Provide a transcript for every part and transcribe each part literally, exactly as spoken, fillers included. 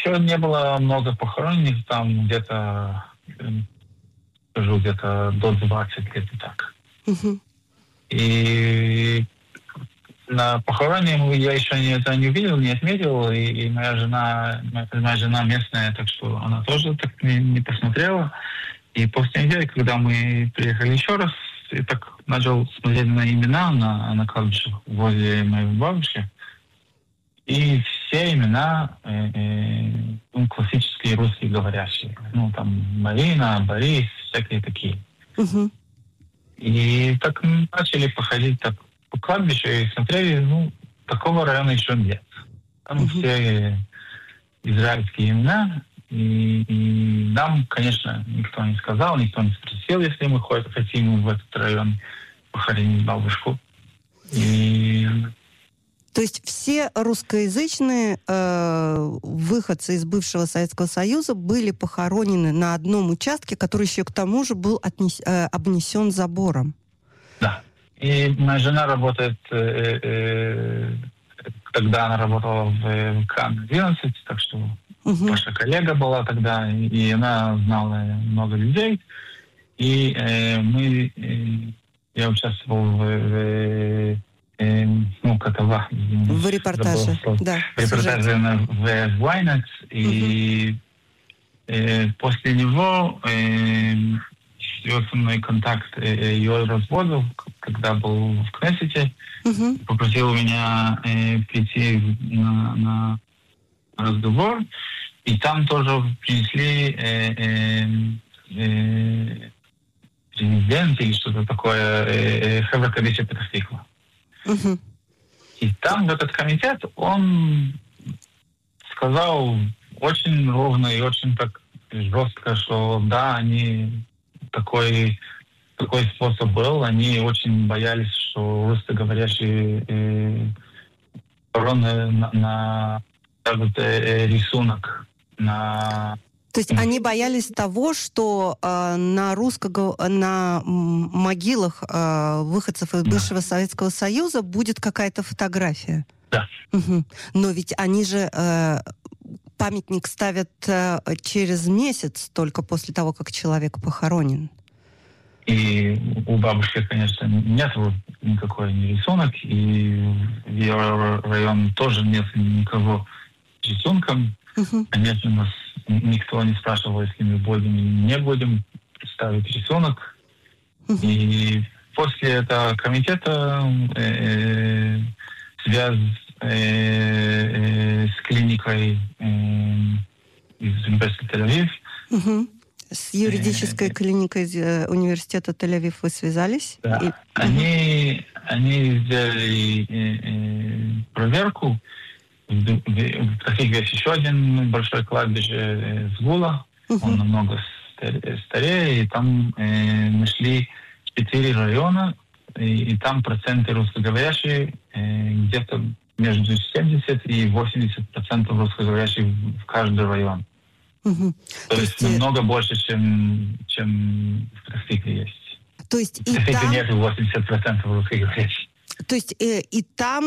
еще не было много похоронений, там где-то, скажу, где-то до двадцати лет и так. Угу. И на похороне я еще не, это не увидел, не отметил, и, и моя жена, моя, моя жена местная, так что она тоже так не, не посмотрела. И после недели, когда мы приехали еще раз, я так начал смотреть на имена на, на кладбище возле моей бабушки. И все имена э, э, ну, классические русские говорящие. Ну, там Марина, Борис, всякие такие. Угу. И так начали походить так по кладбищу и смотрели, ну, такого района еще нет. Там угу. все израильские имена. И, и нам, конечно, никто не сказал, никто не спросил, если мы хотим в этот район похоронить бабушку. И... То есть все русскоязычные э, выходцы из бывшего Советского Союза были похоронены на одном участке, который еще к тому же был отнес, э, обнесен забором. Да. И моя жена работает, э, э, тогда она работала в Кан одиннадцать, так что угу. Ваша коллега была тогда, и она знала много людей. И э, мы, э, я участвовал в, в э, ну, как это, в репортаже, да, в репортаже в Вайнет. И угу. э, после него э, телефонный контакт э, ее разводу, когда был в Кнессете, угу. попросил меня э, прийти на, на разговор. И там тоже принесли э, э, э, президент или что-то такое Хевра Кадиша Петах-Тиква. Uh-huh. И там в этот комитет он сказал очень ровно и очень так жестко, что да, они такой, такой способ был, они очень боялись, что русскоговорящие э, на, на, на э, рисунок. На... То есть они боялись того, что э, на русско- на могилах э, выходцев из бывшего да. Советского Союза будет какая-то фотография. Да. Угу. Но ведь они же э, памятник ставят э, через месяц, только после того, как человек похоронен. И у бабушки, конечно, нет никакой ни рисунок, и в ее районе тоже нет никого рисунка. Uh-huh. Конечно, нас никто не спрашивал, если мы будем или не будем ставить рисунок. Uh-huh. И после этого комитета э, связь э, э, с клиникой э, из университета Тель-Авив. Uh-huh. С юридической э, клиникой университета Тель-Авив вы связались? Да. И... Они, uh-huh. они сделали э, э, проверку. В таких есть еще один большой кладбище Сгула, uh-huh. он намного старее, и там э, нашли четыре района, и, и там проценты русскоговорящие э, где-то между семьдесят и восемьдесят процентов русскоговорящих в каждый район. Uh-huh. То, То есть намного больше, чем, чем в Трафике есть. То есть в Трафике там... нет восемьдесят процентов русскоговорящих. То есть э, и там,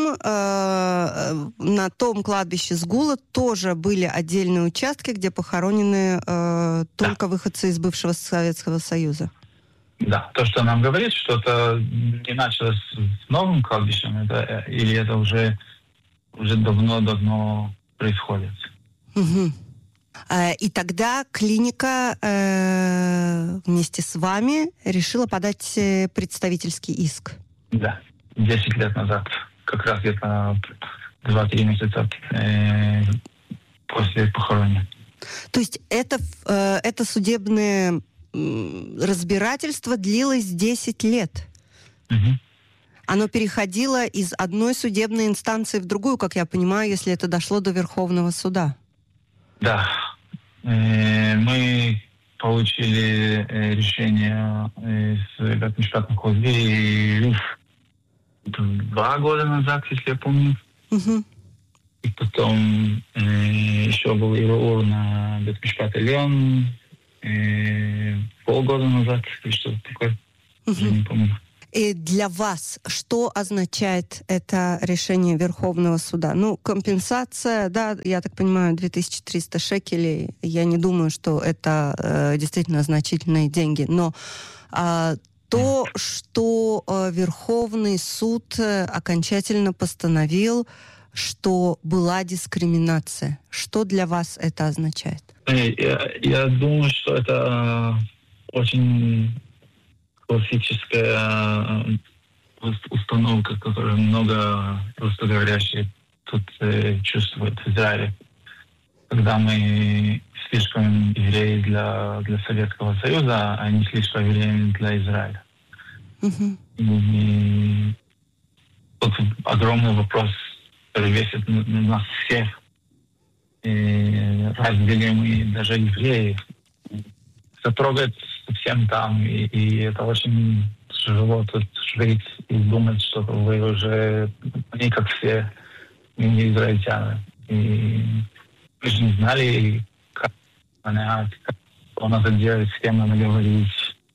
э, на том кладбище Сгула, тоже были отдельные участки, где похоронены э, только да. выходцы из бывшего Советского Союза. Да, то, что нам говорит, что это не началось с новым кладбищем, это, или это уже, уже давно-давно происходит. Угу. И тогда клиника э, вместе с вами решила подать представительский иск. Да. Десять лет назад, как раз где-то два-три месяца э, после похорона. То есть это, э, это судебное э, разбирательство длилось десять лет? Угу. Оно переходило из одной судебной инстанции в другую, как я понимаю, если это дошло до Верховного суда? Да. Э, мы получили э, решение из Бет-Мишпат Махузи два года назад, если я помню. Uh-huh. И потом э, еще был Ирур на Бет-Мишпат Эльон э, полгода назад, или что-то такое. Uh-huh. Уже не помню. И для вас что означает это решение Верховного суда? Ну, компенсация, да, я так понимаю, две тысячи триста шекелей. Я не думаю, что это э, действительно значительные деньги. Но э, то, что э, Верховный суд э, окончательно постановил, что была дискриминация. Что для вас это означает? Я, я думаю, что это очень классическая установка, которую много русскоговорящих тут э, чувствуют в Израиле. Когда мы слишком евреи для, для Советского Союза, а не слишком евреи для Израиля. Mm-hmm. И тут огромный вопрос, который весит на, на нас всех. И разделимые даже евреи. Это трогает совсем там, и, и это очень тяжело тут жить и думать, что вы уже не как все, не израильтяне. И мы же не знали, как понять, как что надо делать, с кем надо говорить.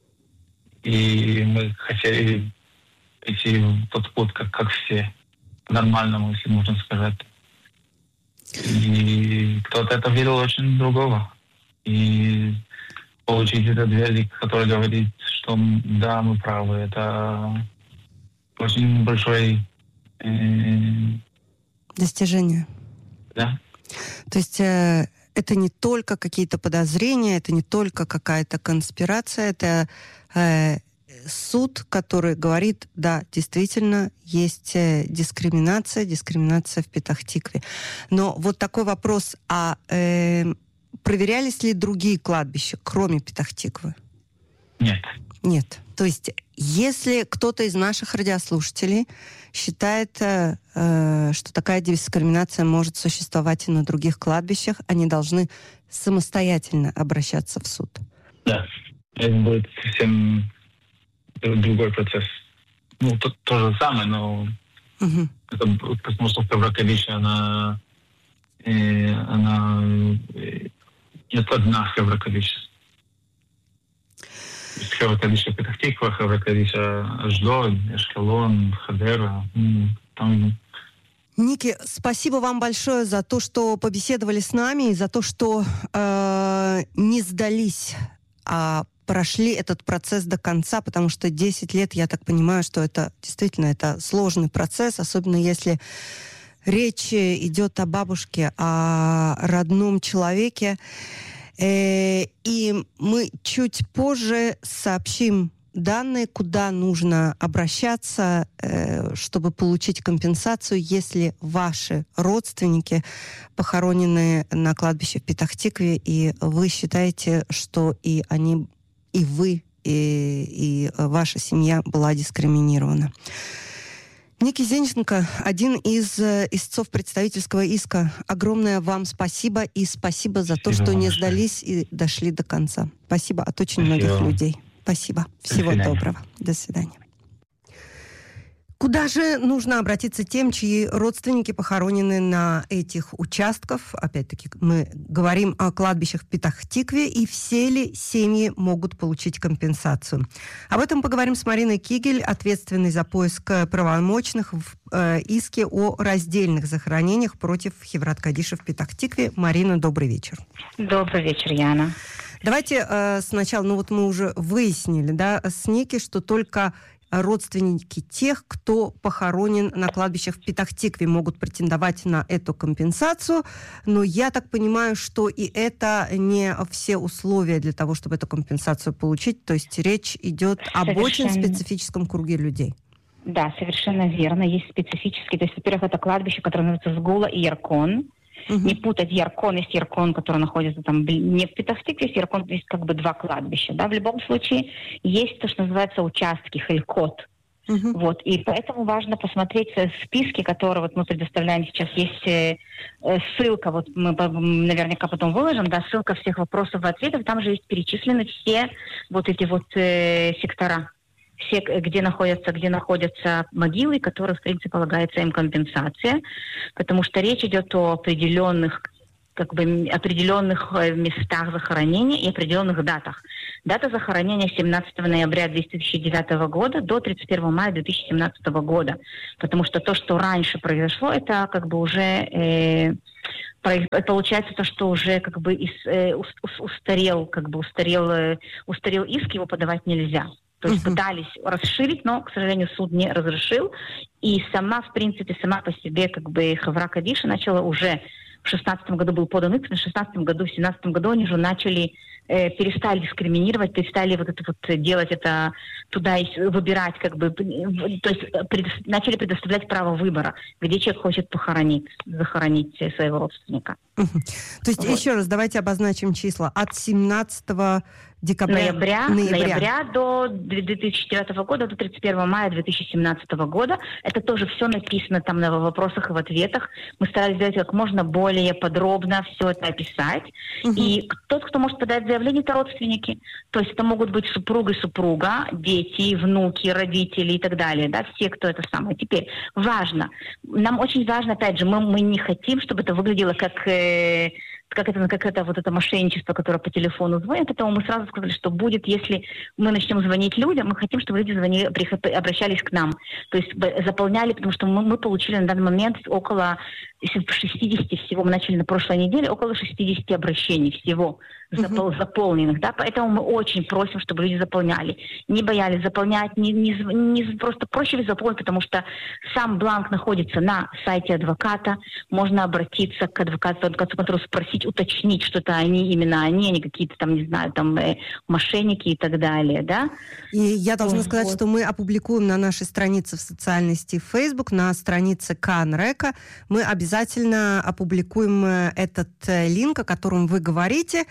И мы хотели идти в тот путь, как, как все, по-нормальному, если можно сказать. И кто-то это видел очень другого. И получить этот вердикт, который говорит, что да, мы правы, это очень большое э... достижение. Да. То есть э, это не только какие-то подозрения, это не только какая-то конспирация, это э, суд, который говорит, да, действительно, есть э, дискриминация, дискриминация в Петах-Тикве. Но вот такой вопрос, а э, проверялись ли другие кладбища, кроме Петах-Тиквы? Нет. Нет. То есть, если кто-то из наших радиослушателей считает, э, что такая дискриминация может существовать и на других кладбищах, они должны самостоятельно обращаться в суд. Да. Это будет совсем другой процесс. Ну, то, то же самое, но угу. Это, потому что Хевра-Кадиша, она, э, она э, не одна Хевра-Кадиша. Хевра-Кадиша Петах-Тиква, Хевра-Кадиша Ашдод, Эшкелон, Хадера. Там... Ники, спасибо вам большое за то, что побеседовали с нами, и за то, что э, не сдались, а прошли этот процесс до конца, потому что десять лет, я так понимаю, что это действительно это сложный процесс, особенно если речь идет о бабушке, о родном человеке. Э, и мы чуть позже сообщим данные, куда нужно обращаться, э, чтобы получить компенсацию, если ваши родственники похоронены на кладбище в Петах-Тикве, и вы считаете, что и они, и вы, и, и ваша семья была дискриминирована. Ники Зенченко, один из истцов представительского иска. Огромное вам спасибо, и спасибо за то, спасибо, что не сдались и дошли до конца. Спасибо от очень спасибо. многих людей. Спасибо. Всего доброго. До свидания. Куда же нужно обратиться тем, чьи родственники похоронены на этих участках? Опять-таки, мы говорим о кладбищах в Петах-Тикве, и все ли семьи могут получить компенсацию? Об этом поговорим с Мариной Кигель, ответственной за поиск правомочных в э, иске о раздельных захоронениях против Хеврат-Кадиша в Петах-Тикве. Марина, добрый вечер. Добрый вечер, Яна. Давайте э, сначала, ну вот мы уже выяснили, да, с Ники, что только родственники тех, кто похоронен на кладбищах в Петах-Тикве, могут претендовать на эту компенсацию. Но я так понимаю, что и это не все условия для того, чтобы эту компенсацию получить. То есть речь идет совершенно... об очень специфическом круге людей. Да, совершенно верно. Есть специфические. То есть, во-первых, это кладбище, которое называется Сгула и Яркон. Uh-huh. Не путать Яркон и Яркон, который находится там не в Петах-Тикве, Яркон есть как бы два кладбища. Да? В любом случае есть то, что называется участки, хелькот. Uh-huh. Вот. И поэтому важно посмотреть списки, которые вот мы предоставляем сейчас. Есть э, ссылка, вот мы наверняка потом выложим, да, ссылка всех вопросов и ответов. Там же есть перечислены все вот эти вот э, сектора. Все, где находятся, где находятся могилы, которые, в принципе, полагается им компенсация, потому что речь идет о определенных как бы определенных местах захоронения и определенных датах. Дата захоронения семнадцатого ноября две тысячи девятого года до тридцать первого мая две тысячи семнадцатого года. Потому что то, что раньше произошло, это как бы уже... Э, получается то, что уже как бы из, э, устарел, как бы устарел, э, устарел иск, его подавать нельзя. То есть uh-huh. пытались расширить, но, к сожалению, суд не разрешил. И сама, в принципе, сама по себе как бы Хавра Кадиша начала уже в шестнадцатом году был подан иск, в шестнадцатом году, в семнадцатом году они уже начали, э, перестали дискриминировать, перестали вот это вот делать это, туда и выбирать, как бы, то есть предо, начали предоставлять право выбора, где человек хочет похоронить, захоронить своего родственника. Угу. То есть, вот. Еще раз, давайте обозначим числа. От семнадцатого декабря, ноября, ноября. ноября до две тысячи девятого года, до тридцать первого мая две тысячи семнадцатого года. Это тоже все написано там на вопросах и в ответах. Мы старались сделать как можно более подробно все это описать. Угу. И тот, кто может подать заявление, это родственники. То есть это могут быть супруга и супруга, дети, внуки, родители и так далее. Да, все, кто это самое. Теперь важно. Нам очень важно, опять же, мы, мы не хотим, чтобы это выглядело как... Э, как это, как это вот это мошенничество, которое по телефону звонит, поэтому мы сразу сказали, что будет, если мы начнем звонить людям, мы хотим, чтобы люди звонили, обращались к нам. То есть заполняли, потому что мы, мы получили на данный момент около шестьдесят всего, мы начали на прошлой неделе, около шестьдесят обращений всего запол, uh-huh. заполненных, да, поэтому мы очень просим, чтобы люди заполняли. Не боялись заполнять, не, не, не, просто проще заполнить, потому что сам бланк находится на сайте адвоката, можно обратиться к адвокату, адвокату, который спросить, уточнить, что это они, именно они, они какие-то там, не знаю, там э, мошенники и так далее, да. И я должна вот, сказать, вот. что мы опубликуем на нашей странице в социальной сети Facebook, на странице КАН-РЭКа, мы обязательно опубликуем этот линк, о котором вы говорите.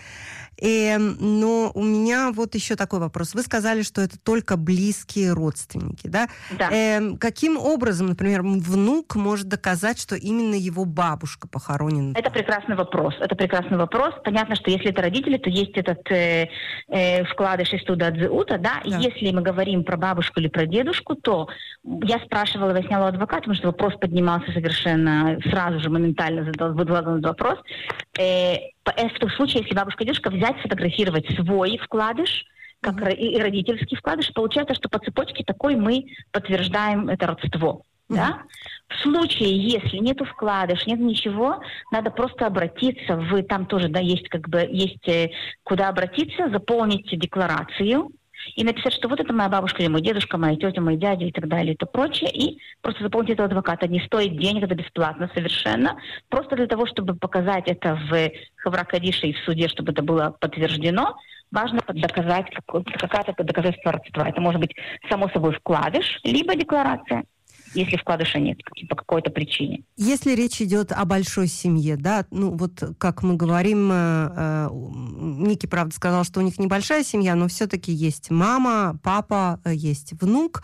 И, но у меня вот еще такой вопрос. Вы сказали, что это только близкие родственники, да? Да. Э, каким образом, например, внук может доказать, что именно его бабушка похоронена? Это прекрасный вопрос. Это прекрасный вопрос. Понятно, что если это родители, то есть этот э, э, вкладыш из туда дзеута, да? да? Если мы говорим про бабушку или про дедушку, то я спрашивала, выясняла у адвоката, потому что вопрос поднимался совершенно сразу же, моментально задал, задал этот вопрос. Э, в том случае, если бабушка и дедушка взять, сфотографировать свой вкладыш, как mm-hmm. и родительский вкладыш, получается, что по цепочке такой мы подтверждаем это родство. Mm-hmm. Да? В случае, если нету вкладыш, нет ничего, надо просто обратиться в, там тоже, да, есть как бы, есть куда обратиться, заполнить декларацию и написать, что вот это моя бабушка или мой дедушка, моя тетя, мой дядя и так далее, и то прочее, и просто заполнить этого адвоката. Не стоит денег, это бесплатно совершенно. Просто для того, чтобы показать это в Хавра Кадиша и в суде, чтобы это было подтверждено, важно доказать какое-то доказательство родства. Это может быть, само собой, вкладыш, либо декларация, если вкладыша нет по какой-то причине. Если речь идет о большой семье, да, ну вот как мы говорим, э, э, Ники, правда, сказал, что у них небольшая семья, но все-таки есть мама, папа, э, есть внук.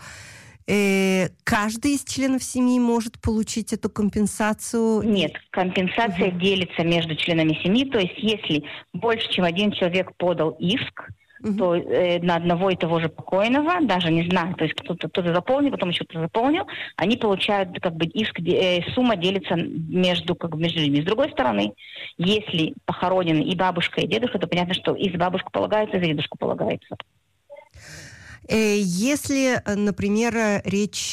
Э, каждый из членов семьи может получить эту компенсацию? Нет, компенсация угу. делится между членами семьи, то есть если больше, чем один человек подал иск, Uh-huh. то э, на одного и того же покойного, даже не знаю, то есть кто-то, кто-то заполнил, потом еще кто-то заполнил, они получают, как бы, иск, э, сумма делится между, как бы, между людьми. С другой стороны, если похоронены и бабушка, и дедушка, то понятно, что и за бабушку полагается, и за дедушку полагается. Если, например, речь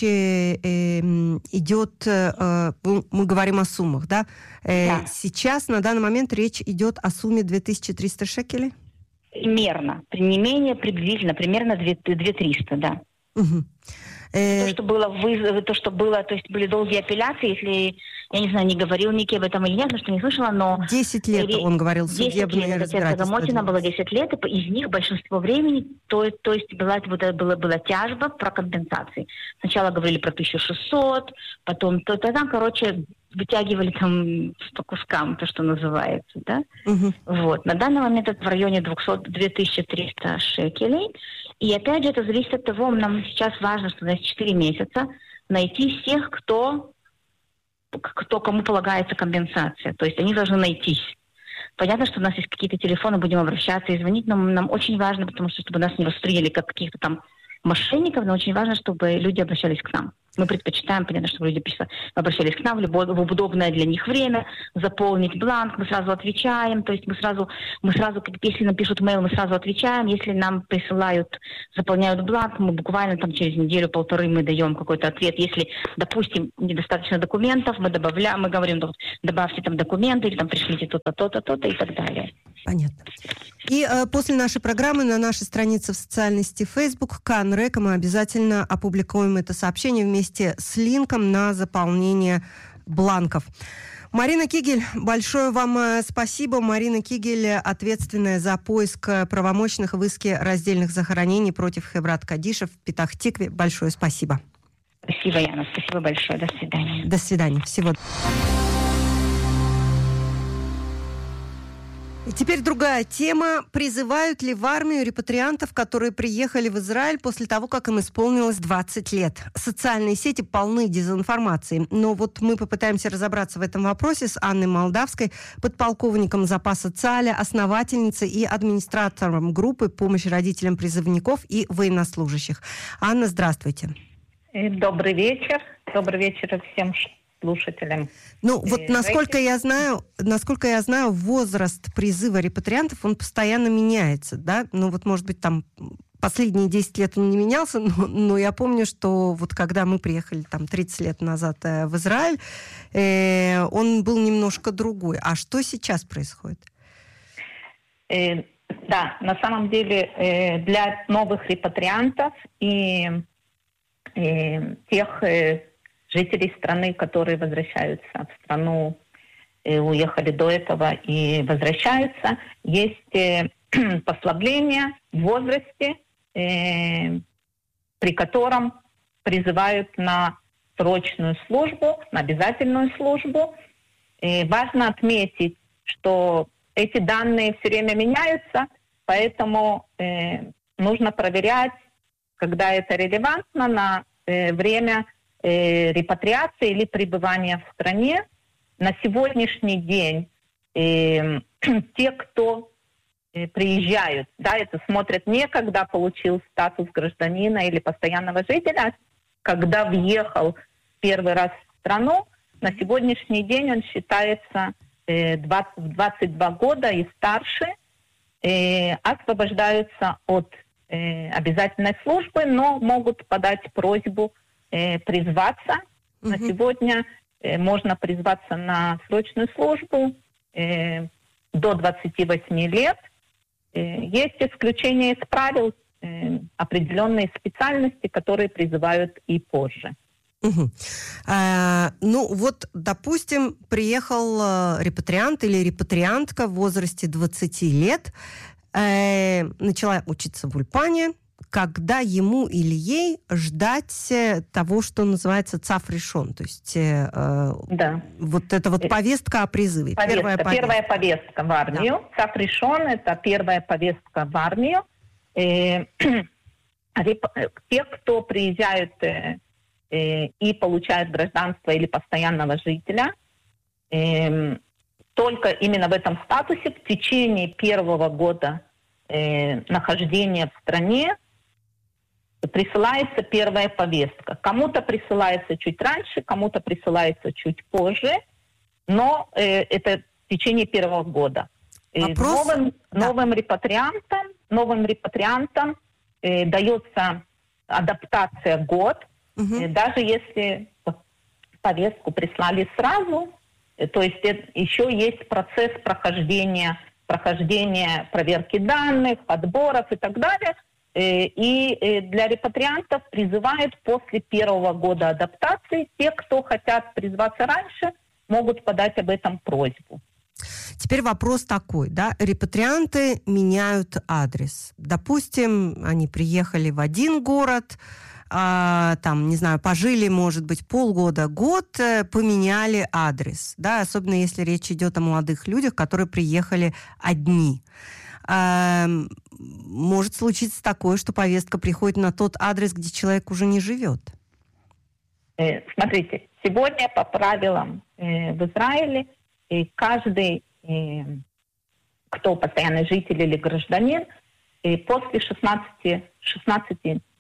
идет, мы говорим о суммах, да? Да. Сейчас, на данный момент, речь идет о сумме две тысячи триста шекелей? Примерно. Не менее, приблизительно, примерно две тысячи триста, да. Угу. То, что было вызов, то, что было, то есть были долгие апелляции, если, я не знаю, не говорил Ники об этом или нет, потому что не слышала, но... Десять лет, ре... он говорил, судебное разбирательство. Замотина было десять лет, и из них большинство времени, то, то есть была, была, была тяжба про компенсации. Сначала говорили про тысячу шестьсот, потом то, то там, короче, вытягивали там по кускам, то, что называется, да? Угу. Вот. На данный момент это в районе две тысячи триста шекелей. И опять же, это зависит от того, нам сейчас важно, что у нас четыре месяца найти всех, кто, кто, кому полагается компенсация. То есть они должны найтись. Понятно, что у нас есть какие-то телефоны, будем обращаться и звонить, но нам очень важно, потому что чтобы нас не восприняли как каких-то там мошенников, но очень важно, чтобы люди обращались к нам. Мы предпочитаем, понятно, чтобы люди обращались к нам в любое в удобное для них время, заполнить бланк, мы сразу отвечаем, то есть мы сразу, мы сразу, как если нам пишут мейл, мы сразу отвечаем, если нам присылают, заполняют бланк, мы буквально там через неделю-полторы мы даем какой-то ответ. Если, допустим, недостаточно документов, мы добавляем, мы говорим, добавьте там документы, или там пришлите то-то, то-то, то-то и так далее. Понятно. И э, после нашей программы на нашей странице в социальной сети Facebook Канрека мы обязательно опубликуем это сообщение вместе с линком на заполнение бланков. Марина Кигель, большое вам спасибо. Марина Кигель, ответственная за поиск правомочных в иске раздельных захоронений против Хеврат Кадиша в Петах-Тикве. Большое спасибо. Спасибо, Яна. Спасибо большое. До свидания. До свидания. Всего. И теперь другая тема. Призывают ли в армию репатриантов, которые приехали в Израиль после того, как им исполнилось двадцать лет? Социальные сети полны дезинформации. Но вот мы попытаемся разобраться в этом вопросе с Анной Молдавской, подполковником запаса ЦАЛЯ, основательницей и администратором группы «Помощь родителям призывников и военнослужащих». Анна, здравствуйте. Добрый вечер. Добрый вечер всем слушателям. Ну, вот насколько я знаю, насколько я знаю, возраст призыва репатриантов, он постоянно меняется, да? Ну, вот, может быть, там последние десять лет он не менялся, но, но я помню, что вот когда мы приехали там тридцать лет назад э, в Израиль, э, он был немножко другой. А что сейчас происходит? Э, да, на самом деле э, для новых репатриантов и э, тех... Э, жителей страны, которые возвращаются в страну, э, уехали до этого и возвращаются, есть э, послабление в возрасте, э, при котором призывают на срочную службу, на обязательную службу. И важно отметить, что эти данные все время меняются, поэтому э, нужно проверять, когда это релевантно, на э, время репатриации или пребывания в стране. На сегодняшний день э, те, кто э, приезжают, да, это смотрят не когда получил статус гражданина или постоянного жителя, а когда въехал первый раз в страну, на сегодняшний день он считается э, двадцать, двадцать два года и старше, э, освобождаются от э, обязательной службы, но могут подать просьбу призваться. Uh-huh. На сегодня э, можно призваться на срочную службу э, до двадцати восьми лет. Э, есть исключения из правил, э, определенные специальности, которые призывают и позже. Uh-huh. А, ну вот, допустим, приехал э, репатриант или репатриантка в возрасте двадцати лет, э, начала учиться в Ульпане. Когда ему или ей ждать того, что называется цав решен, то есть э, да. вот эта вот повестка о призыве. Повестка, первая, повестка. первая повестка в армию. Да. Цав решен – это первая повестка в армию. Э, те, кто приезжают э, э, и получают гражданство или постоянного жителя, э, только именно в этом статусе в течение первого года э, нахождения в стране присылается первая повестка. Кому-то присылается чуть раньше, кому-то присылается чуть позже, но э, это в течение первого года. Вопрос? Новым, да. новым репатриантам, новым репатриантам э, дается адаптация год, угу. э, даже если повестку прислали сразу, э, то есть э, еще есть процесс прохождения, прохождения проверки данных, подборов и так далее. И для репатриантов призывают после первого года адаптации. Те, кто хотят призваться раньше, могут подать об этом просьбу. Теперь вопрос такой, да, репатрианты меняют адрес. Допустим, они приехали в один город, а, там, не знаю, пожили, может быть, полгода, год, поменяли адрес, да, особенно если речь идет о молодых людях, которые приехали одни. А, может случиться такое, что повестка приходит на тот адрес, где человек уже не живет? Смотрите, сегодня по правилам э, в Израиле э, каждый, э, кто постоянный житель или гражданин, э, после шестнадцати, шестнадцати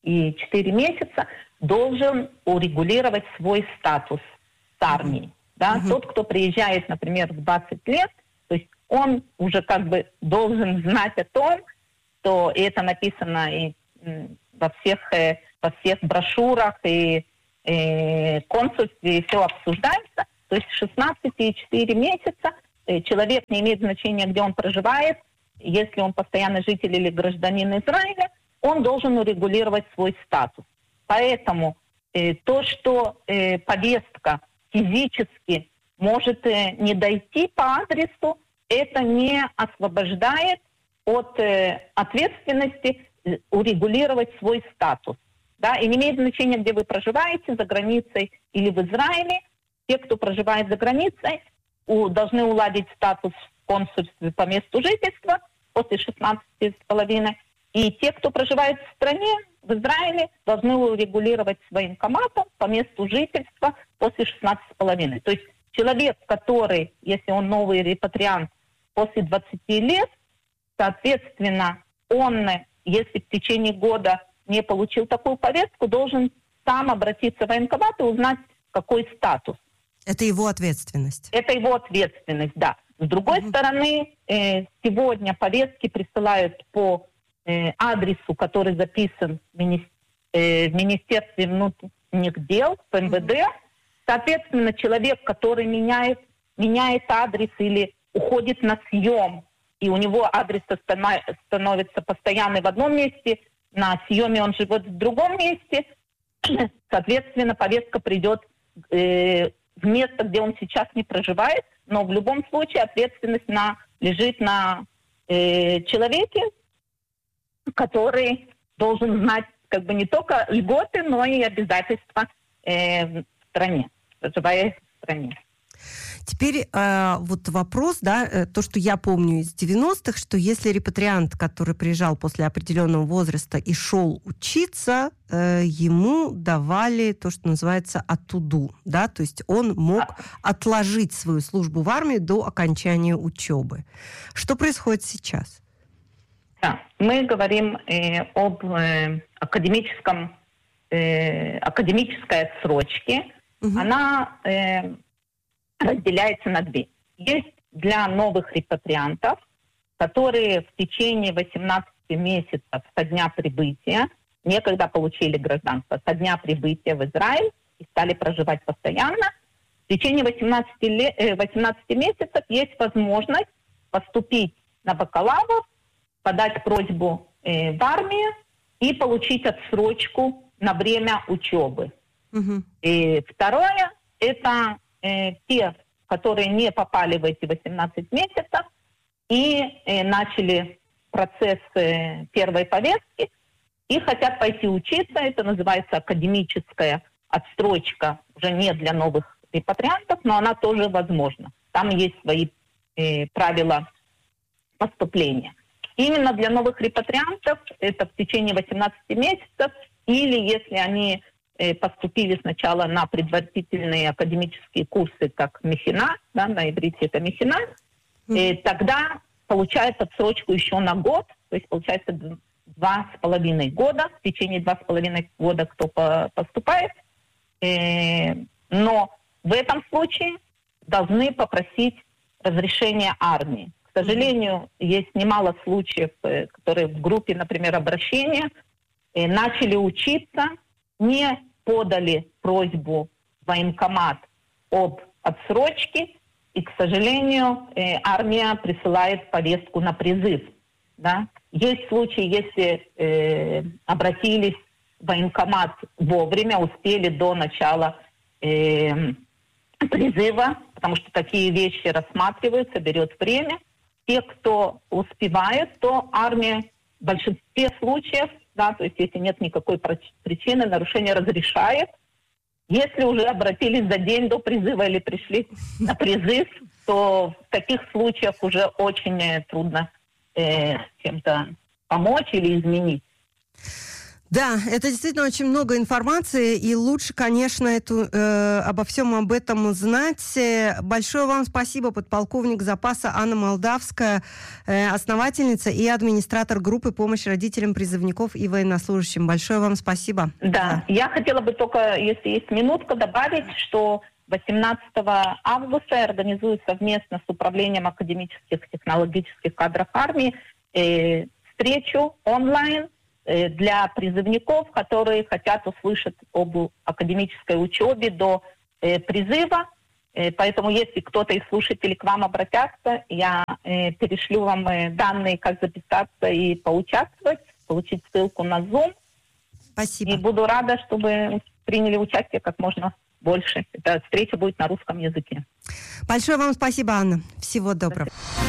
и четыре месяца должен урегулировать свой статус с армией. Да? Mm-hmm. Тот, кто приезжает, например, в двадцать лет, то есть он уже как бы должен знать о том, что и это написано и во всех, во всех брошюрах, и, и консульстве, и все обсуждается. То есть шестнадцать и четыре месяца человек, не имеет значения, где он проживает, если он постоянный житель или гражданин Израиля, он должен урегулировать свой статус. Поэтому э, то, что э, повестка физически может э, не дойти по адресу, это не освобождает от э, ответственности э, урегулировать свой статус. Да? И не имеет значения, где вы проживаете, за границей или в Израиле. Те, кто проживает за границей, у, должны уладить статус в консульстве по месту жительства после шестнадцати с половиной. И те, кто проживает в стране, в Израиле, должны урегулировать с военкоматом по месту жительства после шестнадцати с половиной. То есть человек, который, если он новый репатриант, после двадцати лет, соответственно, он, если в течение года не получил такую повестку, должен сам обратиться в военкомат и узнать, какой статус. Это его ответственность. Это его ответственность, да. С другой mm-hmm. стороны, э, сегодня повестки присылают по э, адресу, который записан в, мини- э, в Министерстве внутренних дел, в эм вэ дэ. Mm-hmm. Соответственно, человек, который меняет, меняет адрес или уходит на съем, и у него адрес становится постоянный в одном месте, на съеме он живет в другом месте, соответственно, повестка придет э, в место, где он сейчас не проживает, но в любом случае ответственность на, лежит на э, человеке, который должен знать как бы не только льготы, но и обязательства э, в стране, проживая в стране. Теперь э, вот вопрос, да, то, что я помню из девяностых, что если репатриант, который приезжал после определенного возраста и шел учиться, э, ему давали то, что называется атуду, да, то есть он мог отложить свою службу в армии до окончания учебы. Что происходит сейчас? Да, мы говорим э, об э, академическом, э, академической отсрочке. Угу. Она э, разделяется на две. Есть для новых репатриантов, которые в течение восемнадцати месяцев со дня прибытия, некогда получили гражданство, со дня прибытия в Израиль и стали проживать постоянно, в течение восемнадцати, лет, восемнадцати месяцев есть возможность поступить на бакалавр, подать просьбу э, в армию и получить отсрочку на время учебы. Угу. И второе – это э, те, которые не попали в эти восемнадцать месяцев и э, начали процесс э, первой повестки и хотят пойти учиться. Это называется академическая отсрочка, уже не для новых репатриантов, но она тоже возможна. Там есть свои э, правила поступления. Именно для новых репатриантов это в течение восемнадцати месяцев, или если они э, поступили сначала на предварительные академические курсы, как мехина, да, на иврите это мехина, э, тогда получают отсрочку еще на год, то есть получается два с половиной года, в течение два с половиной года кто по- поступает, э, но в этом случае должны попросить разрешение армии. К сожалению, есть немало случаев, которые в группе, например, обращения, начали учиться, не подали просьбу в военкомат об отсрочке, и, к сожалению, армия присылает повестку на призыв. Да? Есть случаи, если э, обратились в военкомат вовремя, успели до начала э, призыва, потому что такие вещи рассматриваются, берет время. Те, кто успевает, то армия в большинстве случаев, да, то есть если нет никакой причины, нарушение разрешает. Если уже обратились за день до призыва или пришли на призыв, то в таких случаях уже очень трудно э, чем-то помочь или изменить. Да, это действительно очень много информации, и лучше, конечно, эту, э, обо всем об этом знать. Большое вам спасибо, подполковник запаса Анна Молдавская, э, основательница и администратор группы помощи родителям призывников и военнослужащим. Большое вам спасибо. Да, да. Я хотела бы только, если есть минутка, добавить, что восемнадцатого августа я организую совместно с Управлением академических технологических кадров армии э, встречу онлайн для призывников, которые хотят услышать об академической учебе до э, призыва. Э, поэтому, если кто-то из слушателей к вам обратятся, я э, перешлю вам э, данные, как записаться и поучаствовать, получить ссылку на Zoom. Спасибо. И буду рада, чтобы приняли участие как можно больше. Эта встреча будет на русском языке. Большое вам спасибо, Анна. Всего доброго.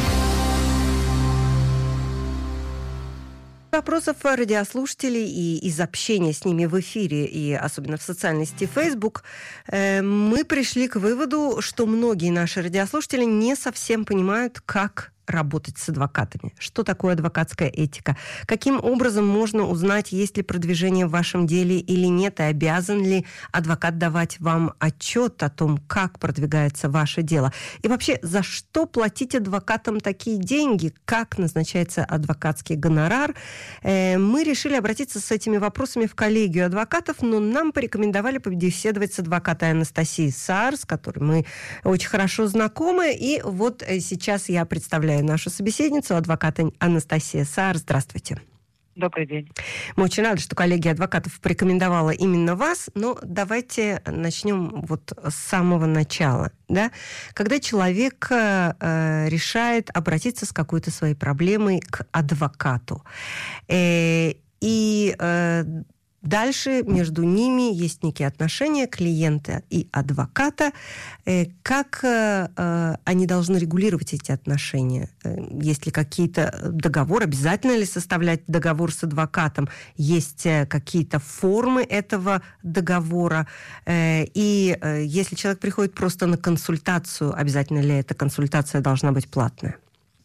Вопросов радиослушателей и из общения с ними в эфире, и особенно в социальной сети Facebook, э, мы пришли к выводу, что многие наши радиослушатели не совсем понимают, как работать с адвокатами. Что такое адвокатская этика? Каким образом можно узнать, есть ли продвижение в вашем деле или нет, и обязан ли адвокат давать вам отчет о том, как продвигается ваше дело? И вообще, за что платить адвокатам такие деньги? Как назначается адвокатский гонорар? Э, мы решили обратиться с этими вопросами в коллегию адвокатов, но нам порекомендовали побеседовать с адвокатой Анастасией Саар, с которой мы очень хорошо знакомы. И вот сейчас я представляю нашу собеседницу, адвоката Анастасия Саар. Здравствуйте. Добрый день. Мы очень рады, что коллегия адвокатов порекомендовала именно вас, но давайте начнем вот с самого начала. Да? Когда человек э, решает обратиться с какой-то своей проблемой к адвокату, э, и э, дальше между ними есть некие отношения клиента и адвоката. Как они должны регулировать эти отношения? Есть ли какие-то договоры? Обязательно ли составлять договор с адвокатом? Есть какие-то формы этого договора? И если человек приходит просто на консультацию, обязательно ли эта консультация должна быть платная?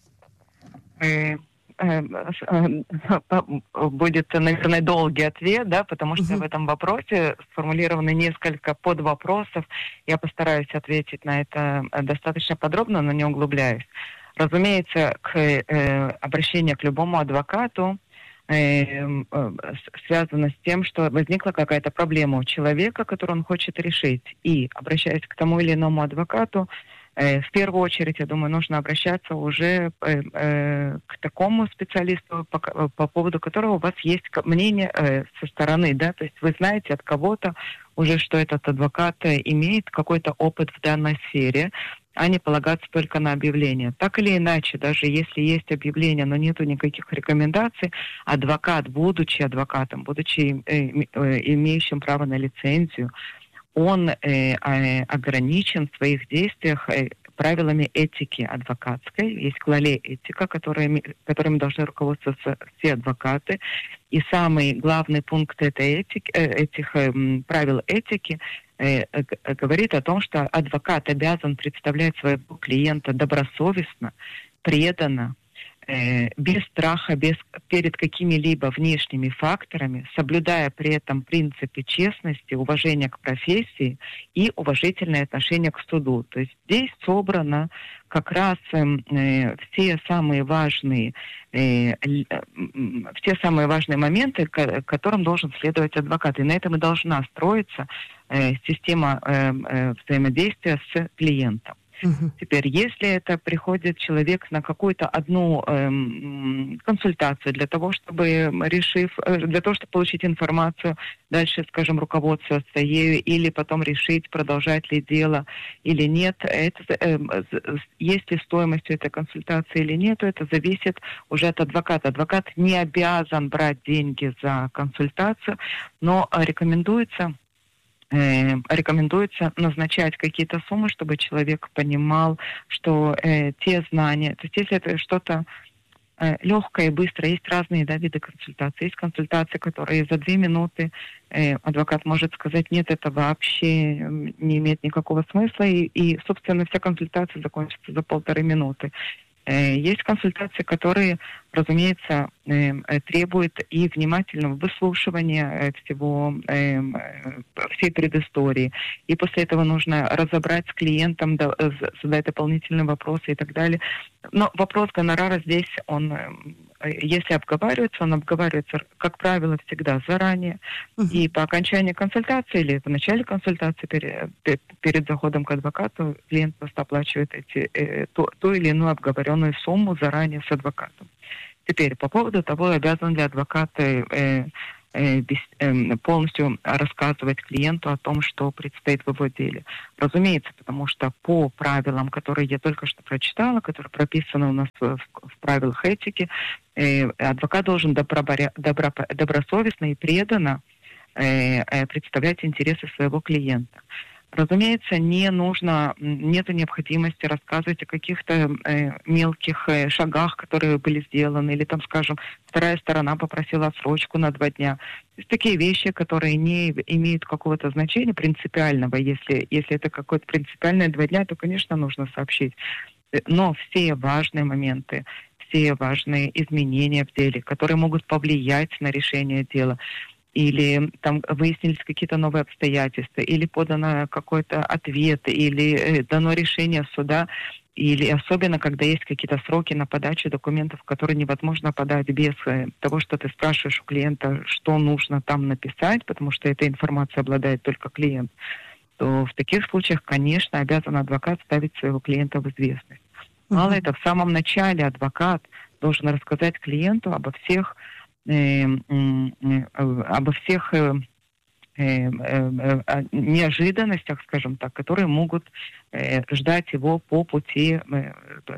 Будет, наверное, долгий ответ, да, потому что uh-huh. в этом вопросе сформулированы несколько подвопросов. Я постараюсь ответить на это достаточно подробно, но не углубляюсь. Разумеется, к, э, обращение к любому адвокату э, э, связано с тем, что возникла какая-то проблема у человека, которую он хочет решить. И, обращаясь к тому или иному адвокату, в первую очередь, я думаю, нужно обращаться уже э, э, к такому специалисту, по, по поводу которого у вас есть мнение э, со стороны, да, то есть вы знаете от кого-то уже, что этот адвокат имеет какой-то опыт в данной сфере, а не полагаться только на объявление. Так или иначе, даже если есть объявление, но нету никаких рекомендаций, адвокат, будучи адвокатом, будучи э, э, имеющим право на лицензию, он э, э, ограничен в своих действиях э, правилами этики адвокатской. Есть клалей этика, которыми, которыми должны руководствоваться все адвокаты. И самый главный пункт этой этики, э, этих э, правил этики э, э, говорит о том, что адвокат обязан представлять своего клиента добросовестно, преданно, без страха, без, перед какими-либо внешними факторами, соблюдая при этом принципы честности, уважения к профессии и уважительное отношение к суду. То есть здесь собрано как раз э, все самые важные э, э, все самые важные моменты, к которым должен следовать адвокат. И на этом и должна строиться э, система э, э, взаимодействия с клиентом. Uh-huh. Теперь, если это приходит человек на какую-то одну эм, консультацию для того, чтобы решив, для того, чтобы получить информацию, дальше, скажем, руководствоваться ею, или потом решить, продолжать ли дело или нет, это, э, есть ли стоимость этой консультации или нет, это зависит уже от адвоката. Адвокат не обязан брать деньги за консультацию, но рекомендуется рекомендуется назначать какие-то суммы, чтобы человек понимал, что э, те знания, то есть если это что-то э, легкое и быстрое, есть разные, да, виды консультаций. Есть консультации, которые за две минуты э, адвокат может сказать, нет, это вообще не имеет никакого смысла, и, и собственно, вся консультация закончится за полторы минуты. Есть консультации, которые, разумеется, требуют и внимательного выслушивания всего, всей предыстории. И после этого нужно разобрать с клиентом, задать дополнительные вопросы и так далее. Но вопрос гонорара здесь, он, если обговаривается, он обговаривается, как правило, всегда заранее. Uh-huh. И по окончании консультации или в начале консультации перед, перед заходом к адвокату клиент просто оплачивает эти, э, ту, ту или иную обговоренную сумму заранее с адвокатом. Теперь по поводу того, обязан ли адвокат э, э, без, э, полностью рассказывать клиенту о том, что предстоит в его деле. Разумеется, потому что по правилам, которые я только что прочитала, которые прописаны у нас в, в правилах этики, э, адвокат должен добро, добро, добросовестно и преданно э, э, представлять интересы своего клиента. Разумеется, не нужно, нет необходимости рассказывать о каких-то э, мелких э, шагах, которые были сделаны, или там, скажем, вторая сторона попросила отсрочку на два дня. То есть такие вещи, которые не имеют какого-то значения принципиального. Если, если это какое-то принципиальное два дня, то, конечно, нужно сообщить. Но все важные моменты, все важные изменения в деле, которые могут повлиять на решение дела, или там выяснились какие-то новые обстоятельства, или подано какой-то ответ, или э, дано решение суда, или особенно, когда есть какие-то сроки на подачу документов, которые невозможно подать без э, того, что ты спрашиваешь у клиента, что нужно там написать, потому что эта информация обладает только клиент, то в таких случаях, конечно, обязан адвокат ставить своего клиента в известность. Мало это, в самом начале адвокат должен рассказать клиенту обо всех Э, э, обо всех э, э, э, неожиданностях, скажем так, которые могут э, ждать его по пути э,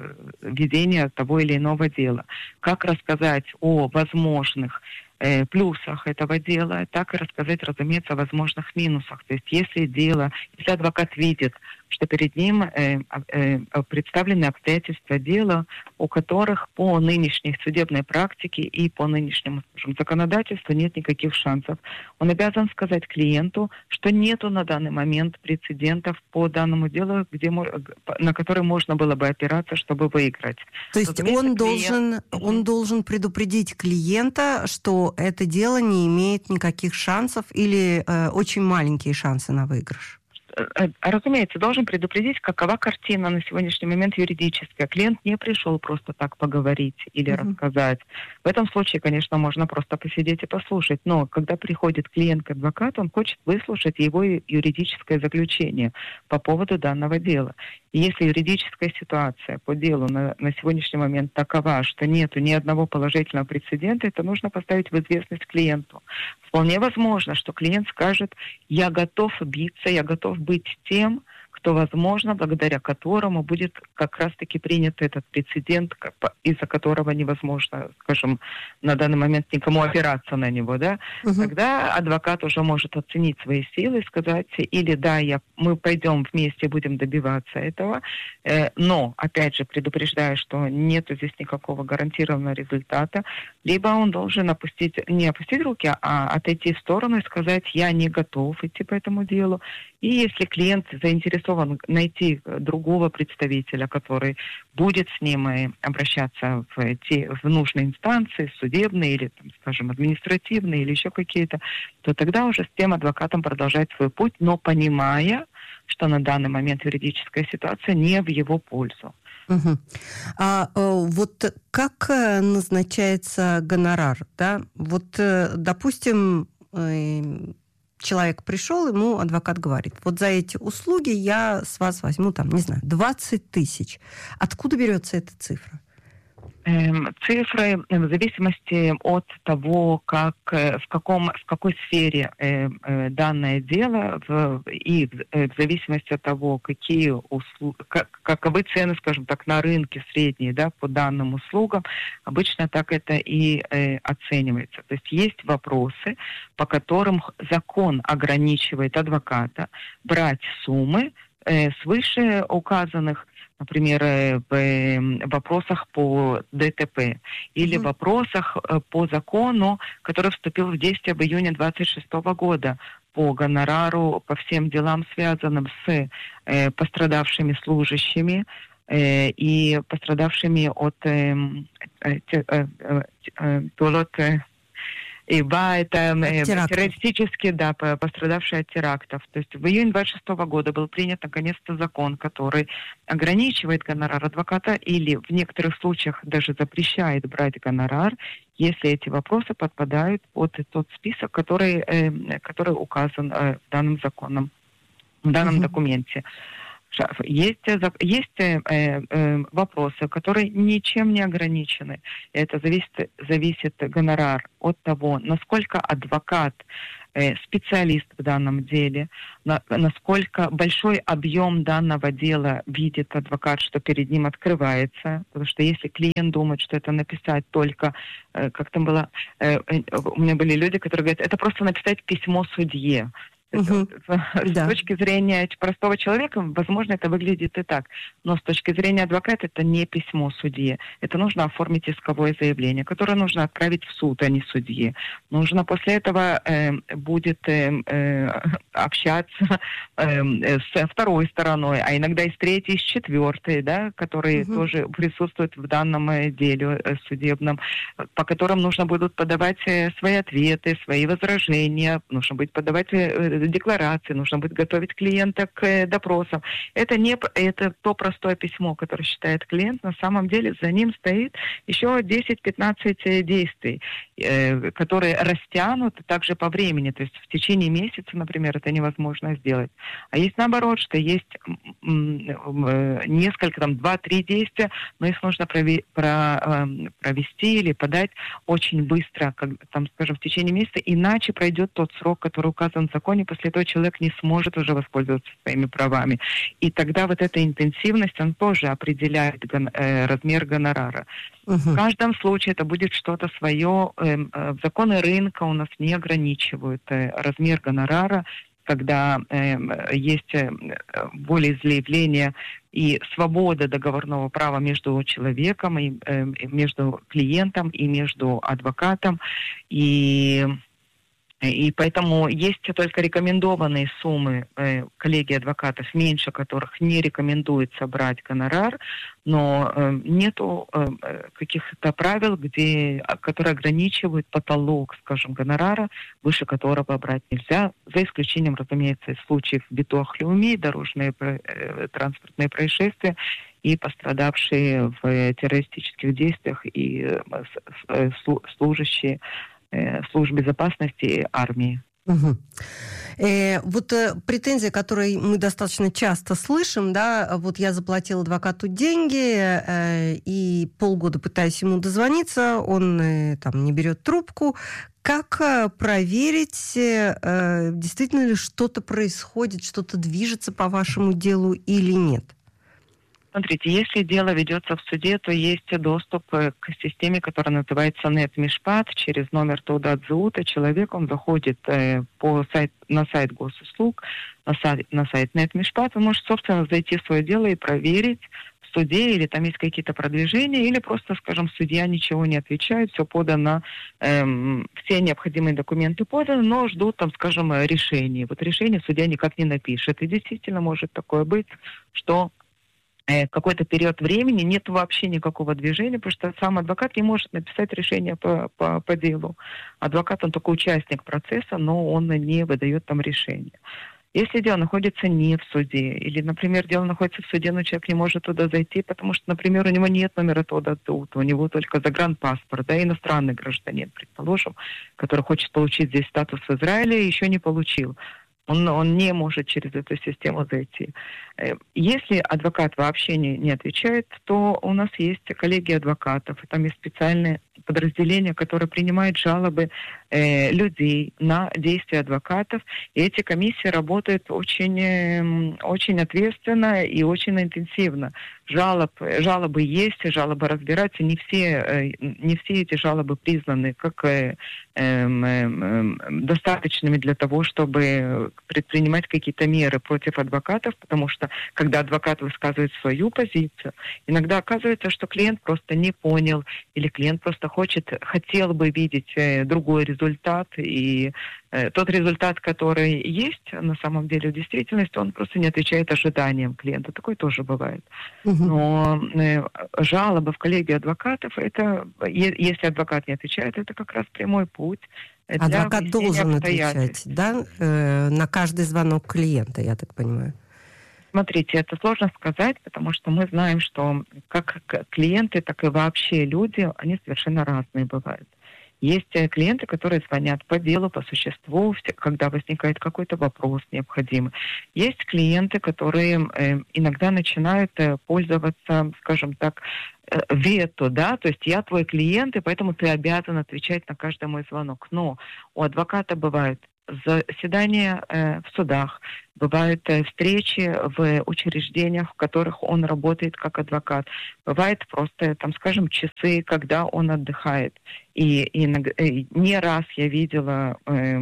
ведения того или иного дела. Как рассказать о возможных э, плюсах этого дела, так и рассказать, разумеется, о возможных минусах. То есть если дело, если адвокат видит, что перед ним э, э, представлены обстоятельства дела, у которых по нынешней судебной практике и по нынешнему, скажем, законодательству нет никаких шансов. Он обязан сказать клиенту, что нету на данный момент прецедентов по данному делу, где, на который можно было бы опираться, чтобы выиграть. То есть он, клиент... должен, он должен предупредить клиента, что это дело не имеет никаких шансов или э, очень маленькие шансы на выигрыш. Разумеется, должен предупредить, какова картина на сегодняшний момент юридическая. Клиент не пришел просто так поговорить или uh-huh. рассказать. В этом случае, конечно, можно просто посидеть и послушать. Но когда приходит клиент к адвокату, он хочет выслушать его юридическое заключение по поводу данного дела. И если юридическая ситуация по делу на, на сегодняшний момент такова, что нету ни одного положительного прецедента, это нужно поставить в известность клиенту. Вполне возможно, что клиент скажет: я готов биться, я готов быть тем, кто, возможно, благодаря которому будет как раз-таки принят этот прецедент, из-за которого невозможно, скажем, на данный момент никому опираться на него, да, угу. Тогда адвокат уже может оценить свои силы и сказать: или да, я, мы пойдем вместе, будем добиваться этого, э, но, опять же, предупреждаю, что нет здесь никакого гарантированного результата, либо он должен опустить, не опустить руки, а отойти в сторону и сказать: я не готов идти по этому делу. И если клиент заинтересован найти другого представителя, который будет с ним обращаться в, те, в нужные инстанции, судебные или, там, скажем, административные или еще какие-то, то тогда уже с тем адвокатом продолжать свой путь, но понимая, что на данный момент юридическая ситуация не в его пользу. Угу. А вот как назначается гонорар? Да? Вот, допустим, человек пришел, ему адвокат говорит: вот за эти услуги я с вас возьму, там, не знаю, двадцать тысяч. Откуда берется эта цифра? Цифры в зависимости от того, как, в, каком, в какой сфере э, э, данное дело, в, и в, э, в зависимости от того, какие услуги, как, каковы цены, скажем так, на рынке средние, да, по данным услугам, обычно так это и э, оценивается. То есть есть вопросы, по которым закон ограничивает адвоката брать суммы э, свыше указанных, например, в вопросах по ДТП или mm-hmm. в вопросах по закону, который вступил в действие в июне двадцать шестого года по гонорару, по всем делам, связанным с э, пострадавшими служащими, э, и пострадавшими от э, э, э, э, э, ИБА, это э, террористически, да, пострадавшие от терактов. То есть в июне двадцать шестого года был принят наконец-то закон, который ограничивает гонорар адвоката или в некоторых случаях даже запрещает брать гонорар, если эти вопросы подпадают под тот список, который, э, который указан э, в данном законом, в данном uh-huh. документе. Есть, есть э, э, вопросы, которые ничем не ограничены. Это зависит, зависит гонорар от того, насколько адвокат э, специалист в данном деле, на, насколько большой объем данного дела видит адвокат, что перед ним открывается. Потому что если клиент думает, что это написать только, э, как там было, э, э, у меня были люди, которые говорят, это просто написать письмо судье. Uh-huh. С да. точки зрения простого человека, возможно, это выглядит и так. Но с точки зрения адвоката это не письмо судье. Это нужно оформить исковое заявление, которое нужно отправить в суд, а не судье. Нужно после этого э, будет э, э, общаться э, со второй стороной, а иногда и с третьей, и с четвертой, да, которые uh-huh. тоже присутствуют в данном деле э, судебном, по которым нужно будет подавать э, свои ответы, свои возражения, нужно будет подавать э, декларации, нужно будет готовить клиента к э, допросам. Это не это то простое письмо, которое считает клиент. На самом деле за ним стоит еще десять-пятнадцать действий, э, которые растянуты также по времени. То есть в течение месяца, например, это невозможно сделать. А есть наоборот, что есть м, м, несколько, там, два-три действия, но их нужно прови- про, э, провести или подать очень быстро, как, там, скажем, в течение месяца, иначе пройдет тот срок, который указан в законе, после этого человек не сможет уже воспользоваться своими правами. И тогда вот эта интенсивность, она тоже определяет гон, э, размер гонорара. Uh-huh. В каждом случае это будет что-то свое. Э, э, законы рынка у нас не ограничивают э, размер гонорара, когда э, есть э, волеизъявление и свобода договорного права между человеком, и, э, между клиентом и между адвокатом. И И поэтому есть только рекомендованные суммы э, коллегии адвокатов, меньше которых не рекомендуется брать гонорар, но э, нету э, каких-то правил, где, которые ограничивают потолок, скажем, гонорара, выше которого брать нельзя, за исключением, разумеется, случаев битуах леуми, дорожные э, транспортные происшествия и пострадавшие в террористических действиях и э, служащие служб безопасности и армии. Угу. Э, вот э, претензия, которую мы достаточно часто слышим, да, вот я заплатил адвокату деньги э, и полгода пытаюсь ему дозвониться, он э, там не берет трубку. Как э, проверить, э, действительно ли что-то происходит, что-то движется по вашему делу или нет? Смотрите, если дело ведется в суде, то есть доступ к системе, которая называется NetMishpat, через номер Таудат Зеута. Человек, он заходит э, по сайт, на сайт госуслуг, на сайт, на сайт NetMishpat, он может, собственно, зайти в свое дело и проверить в суде, или там есть какие-то продвижения, или просто, скажем, судья ничего не отвечает, все подано, эм, все необходимые документы поданы, но ждут, там, скажем, решения. Вот решение судья никак не напишет. И действительно может такое быть, что какой-то период времени нет вообще никакого движения, потому что сам адвокат не может написать решение по, по, по делу. Адвокат, он только участник процесса, но он не выдает там решение. Если дело находится не в суде, или, например, дело находится в суде, но человек не может туда зайти, потому что, например, у него нет номера Таудат Зеута, у него только загранпаспорт, да, иностранный гражданин, предположим, который хочет получить здесь статус в Израиле, еще не получил. Он, он не может через эту систему зайти. Если адвокат вообще не, не отвечает, то у нас есть коллегия адвокатов, и там есть специальные подразделения, которые принимают жалобы э, людей на действия адвокатов. И эти комиссии работают очень, э, очень ответственно и очень интенсивно. Жалоб, жалобы есть, жалобы разбираются. Не все, э, не все эти жалобы признаны как э, э, э, достаточными для того, чтобы предпринимать какие-то меры против адвокатов, потому что когда адвокат высказывает свою позицию, иногда оказывается, что клиент просто не понял, или клиент просто хочет, хотел бы видеть э, другой результат, и тот результат, который есть на самом деле в действительности, он просто не отвечает ожиданиям клиента. Такое тоже бывает. Угу. Но жалобы в коллегию адвокатов, это, если адвокат не отвечает, это как раз прямой путь. Адвокат должен отвечать, да, на каждый звонок клиента, я так понимаю. Смотрите, это сложно сказать, потому что мы знаем, что как клиенты, так и вообще люди, они совершенно разные бывают. Есть клиенты, которые звонят по делу, по существу, когда возникает какой-то вопрос необходимый. Есть клиенты, которые э, иногда начинают э, пользоваться, скажем так, э, вето, да, то есть я твой клиент, и поэтому ты обязан отвечать на каждый мой звонок. Но у адвоката бывают заседания э, в судах, бывают э, встречи в учреждениях, в которых он работает как адвокат. Бывает просто, там, скажем, часы, когда он отдыхает. И, и, и не раз я видела э,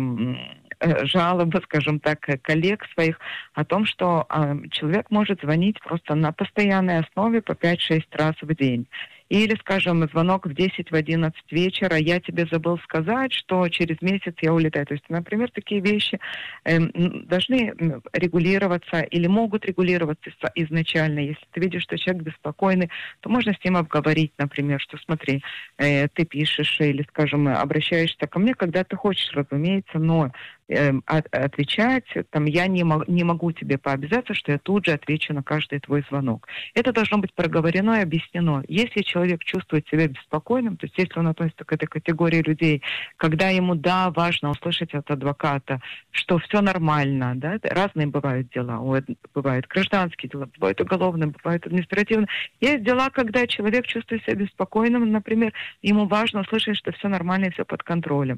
э, жалобы, скажем так, коллег своих о том, что э, человек может звонить просто на постоянной основе по пять-шесть раз в день. Или, скажем, звонок в десять, в одиннадцать вечера, я тебе забыл сказать, что через месяц я улетаю. То есть, например, такие вещи э, должны регулироваться или могут регулироваться изначально. Если ты видишь, что человек беспокойный, то можно с ним обговорить, например, что смотри, э, ты пишешь или, скажем, обращаешься ко мне, когда ты хочешь, разумеется, но э, от, отвечать, там, я не, мо- не могу тебе пообязаться, что я тут же отвечу на каждый твой звонок. Это должно быть проговорено и объяснено. Если человек человек чувствует себя беспокойным, то есть если он относится к этой категории людей, когда ему, да, важно услышать от адвоката, что все нормально, да, разные бывают дела, бывают гражданские дела, бывают уголовные, бывают административные. Есть дела, когда человек чувствует себя беспокойным, например, ему важно услышать, что все нормально и все под контролем.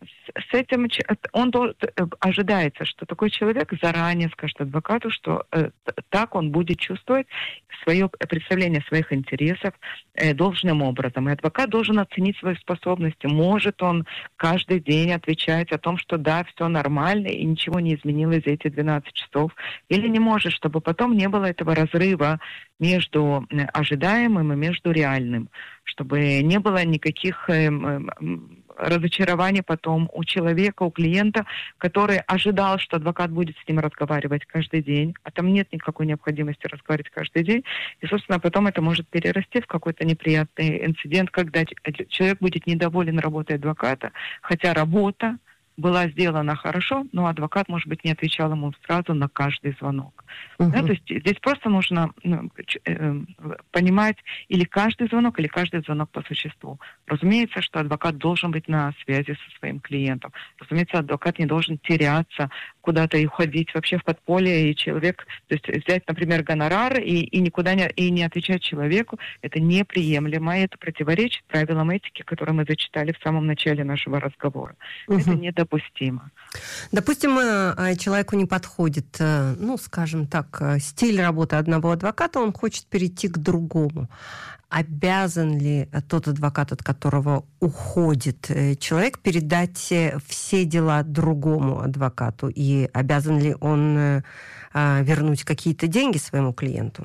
С этим он ожидается, что такой человек заранее скажет адвокату, что э, так он будет чувствовать свое представление своих интересов э, должным образом. И адвокат должен оценить свои способности. Может он каждый день отвечать о том, что да, все нормально и ничего не изменилось за эти двенадцать часов, или не может, чтобы потом не было этого разрыва между ожидаемым и между реальным, чтобы не было никаких э, э, разочарований потом у человека, у клиента, который ожидал, что адвокат будет с ним разговаривать каждый день, а там нет никакой необходимости разговаривать каждый день. И, собственно, потом это может перерасти в какой-то неприятный инцидент, когда человек будет недоволен работой адвоката, хотя работа была сделана хорошо, но адвокат, может быть, не отвечал ему сразу на каждый звонок. Uh-huh. Да, то есть здесь просто нужно ну, э, понимать или каждый звонок, или каждый звонок по существу. Разумеется, что адвокат должен быть на связи со своим клиентом. Разумеется, адвокат не должен теряться куда-то и уходить вообще в подполье, и человек, то есть взять, например, гонорар и, и никуда не, и не отвечать человеку, это неприемлемо, и это противоречит правилам этики, которые мы зачитали в самом начале нашего разговора. Uh-huh. Это недопустимо. Допустим, человеку не подходит, ну, скажем так, стиль работы одного адвоката, он хочет перейти к другому. Обязан ли тот адвокат, от которого уходит человек, передать все дела другому адвокату? И обязан ли он вернуть какие-то деньги своему клиенту?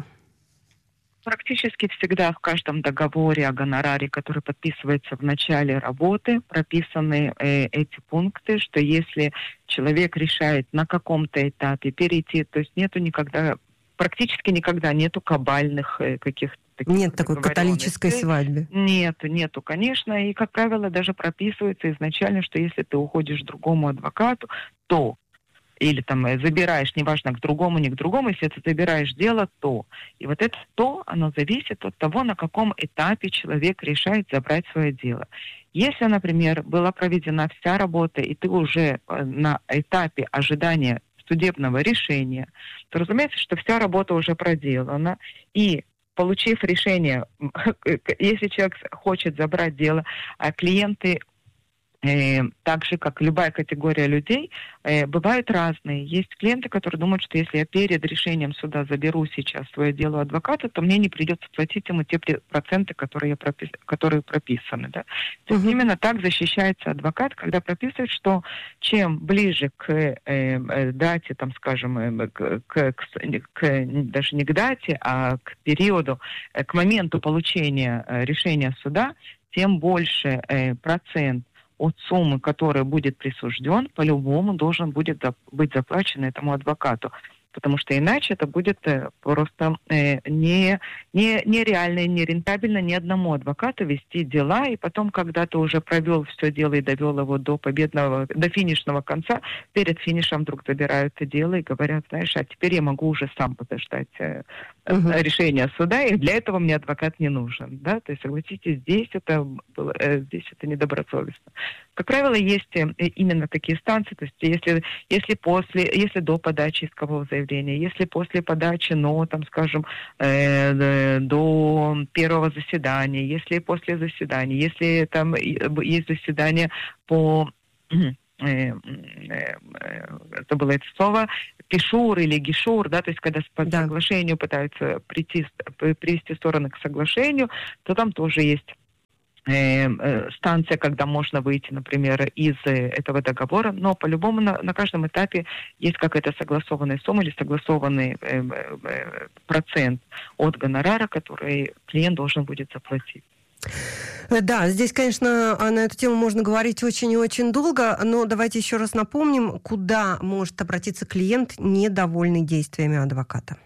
Практически всегда в каждом договоре о гонораре, который подписывается в начале работы, прописаны э, эти пункты, что если человек решает на каком-то этапе перейти, то есть нету никогда, практически никогда нету кабальных э, каких-то таких. Нет такой католической свадьбы. Нет, нету, конечно. И, как правило, даже прописывается изначально, что если ты уходишь к другому адвокату, то или там забираешь, неважно, к другому, не к другому, если ты забираешь дело, то. И вот это то, оно зависит от того, на каком этапе человек решает забрать свое дело. Если, например, была проведена вся работа, и ты уже на этапе ожидания судебного решения, то, разумеется, что вся работа уже проделана, и получив решение, если человек хочет забрать дело, а клиенты Э, так же, как любая категория людей, э, бывают разные. Есть клиенты, которые думают, что если я перед решением суда заберу сейчас свое дело адвоката, то мне не придется платить ему те проценты, которые, я пропис... которые прописаны. Да? То есть uh-huh. именно так защищается адвокат, когда прописывает, что чем ближе к э, э, дате, там, скажем, э, к, к, к, даже не к дате, а к периоду, э, к моменту получения э, решения суда, тем больше э, процент от суммы, которая будет присужден, по-любому должен будет быть заплачен этому адвокату. Потому что иначе это будет просто э, не, не, нереально и нерентабельно ни одному адвокату вести дела, и потом, когда ты уже провел все дело и довел его до победного, до финишного конца, перед финишем вдруг забирают это дело и говорят, знаешь, а теперь я могу уже сам подождать э, uh-huh. решения суда, и для этого мне адвокат не нужен. Да? То есть, согласитесь, здесь это, э, здесь это недобросовестно. Как правило, есть именно такие станции, то есть если, если, после, если до подачи искового заявления, если после подачи, но, там, скажем, э, до первого заседания, если после заседания, если там есть заседание по... Э, э, это было это слово, пишур или гишур, да, то есть когда по да. соглашению пытаются прийти, привести стороны к соглашению, то там тоже есть станция, когда можно выйти, например, из этого договора, но по-любому на, на каждом этапе есть какая-то согласованная сумма или согласованный э, э, процент от гонорара, который клиент должен будет заплатить. Да, здесь, конечно, на эту тему можно говорить очень и очень долго, но давайте еще раз напомним, куда может обратиться клиент, недовольный действиями адвоката.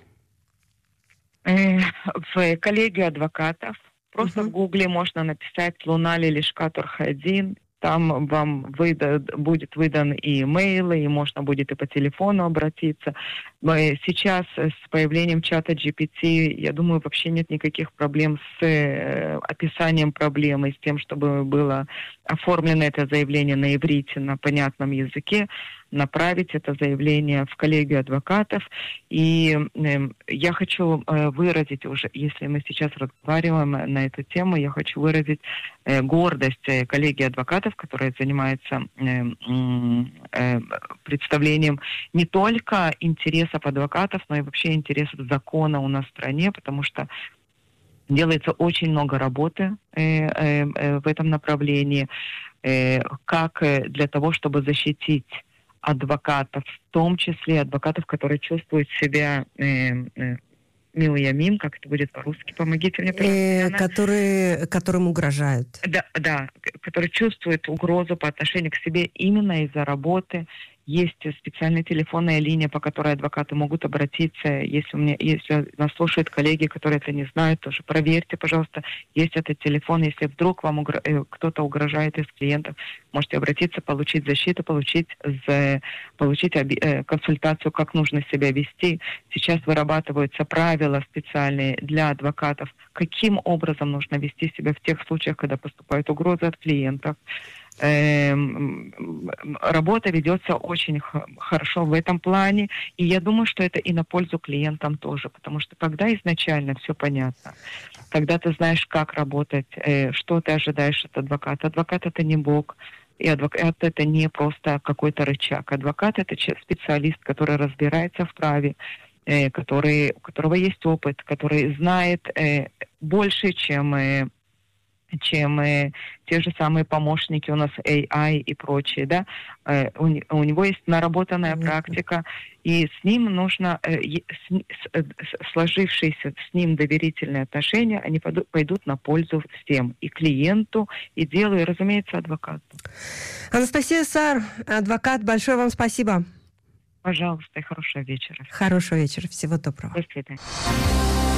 Э, в коллегию адвокатов. Просто uh-huh. в Гугле можно написать «Лунали Лишкат Орхей-Дин». Там вам выда, будет выдан и имейл, и можно будет и по телефону обратиться. Сейчас с появлением чата джи пи ти, я думаю, вообще нет никаких проблем с э, описанием проблемы, с тем, чтобы было оформлено это заявление на иврите, на понятном языке, направить это заявление в коллегию адвокатов. И э, я хочу э, выразить уже, если мы сейчас разговариваем на эту тему, я хочу выразить э, гордость э, коллегии адвокатов, которая занимается э, э, представлением не только интересов адвокатов, но и вообще интересов закона у нас в стране, потому что делается очень много работы э, э, э, в этом направлении, э, как э, для того, чтобы защитить адвокатов, в том числе адвокатов, которые чувствуют себя э, э, милуямим, как это будет по-русски, помогите мне, э, которые, которым угрожают. Да, да, которые чувствуют угрозу по отношению к себе именно из-за работы. Есть специальная телефонная линия, по которой адвокаты могут обратиться. Если, у меня, если нас слушают коллеги, которые это не знают, тоже проверьте, пожалуйста, есть этот телефон. Если вдруг вам угр... кто-то угрожает из клиентов, можете обратиться, получить защиту, получить, з... получить оби... консультацию, как нужно себя вести. Сейчас вырабатываются правила специальные для адвокатов, каким образом нужно вести себя в тех случаях, когда поступают угрозы от клиентов. Работа ведется очень хорошо в этом плане, и я думаю, что это и на пользу клиентам тоже, потому что когда изначально все понятно, когда ты знаешь, как работать, что ты ожидаешь от адвоката. Адвокат — это не бог, и адвокат — это не просто какой-то рычаг. Адвокат — это специалист, который разбирается в праве, который, у которого есть опыт, который знает больше, чем... чем э, те же самые помощники у нас эй ай и прочие, да, э, у, у него есть наработанная mm-hmm. практика, и с ним нужно, э, с, с, сложившиеся с ним доверительные отношения, они пойдут, пойдут на пользу всем, и клиенту, и делу, и, разумеется, адвокату. Анастасия Сар, адвокат, большое вам спасибо. Пожалуйста, и хорошего вечера. Хорошего вечера, всего доброго. До свидания.